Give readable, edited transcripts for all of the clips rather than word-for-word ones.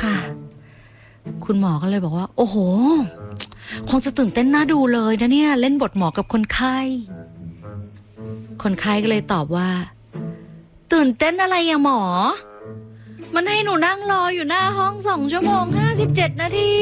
ค่ะคุณหมอก็เลยบอกว่าโอ้โหคงจะตื่นเต้นน่าดูเลยนะเนี่ยเล่นบทหมอกับคนไข้คนไข้ก็เลยตอบว่าตื่นเต้นอะไรอะหมอมันให้หนูนั่งรออยู่หน้าห้อง2 ชั่วโมง 57 นาที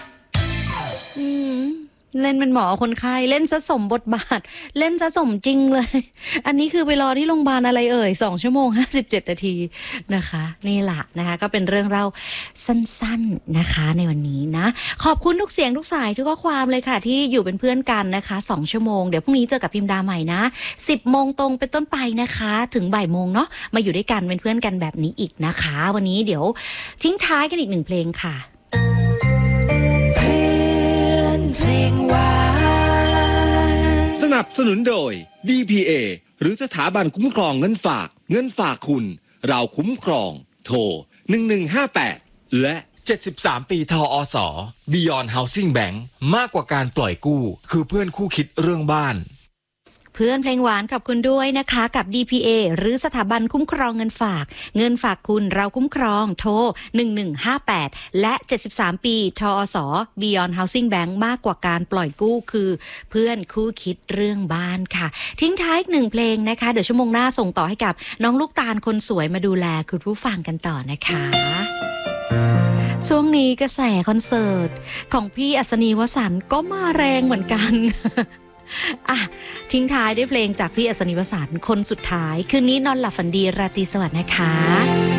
เล่นเป็นหมอคนไข้เล่นซะสมบทบาทเล่นซะสมจริงเลยอันนี้คือไปรอที่โรงพยาบาลอะไร2 ชั่วโมง 57 นาทีนะคะนี่แหละนะคะก็เป็นเรื่องเล่าสั้นๆนะคะในวันนี้นะขอบคุณทุกเสียงทุกสายทุกข้อความเลยค่ะที่อยู่เป็นเพื่อนกันนะคะ2 ชั่วโมงเดี๋ยวพรุ่งนี้เจอกับพิมดาใหม่นะ10 โมงตรงเป็นต้นไปนะคะถึงบ่ายโมงเนาะมาอยู่ด้วยกันเป็นเพื่อนกันแบบนี้อีกนะคะวันนี้เดี๋ยวทิ้งท้ายกันอีก1 เพลงค่ะสนับสนุนโดย DPA หรือสถาบันคุ้มครองเงินฝากคุณเราคุ้มครองโทร1158และ73 ปีทอส Beyond Housing Bank มากกว่าการปล่อยกู้คือเพื่อนคู่คิดเรื่องบ้านเพื่อนเพลงหวานขอบคุณด้วยนะคะกับ DPA หรือสถาบันคุ้มครองเงินฝากคุณเราคุ้มครองโทร1158และ73 ปีทอส Beyond Housing Bank มากกว่าการปล่อยกู้คือเพื่อนคู่คิดเรื่องบ้านค่ะทิ้งท้าย1 เพลงนะคะเดี๋ยวชั่วโมงหน้าส่งต่อให้กับน้องลูกตาลคนสวยมาดูแลคุณผู้ฟังกันต่อนะคะช่วงนี้กระแสคอนเสิร์ตของพี่อัศนีวสันต์ก็มาแรงเหมือนกันทิ้งท้ายด้วยเพลงจากพี่อัศนีวสันต์คนสุดท้ายคืนนี้นอนหลับฝันดีราตรีสวัสดิ์นะคะ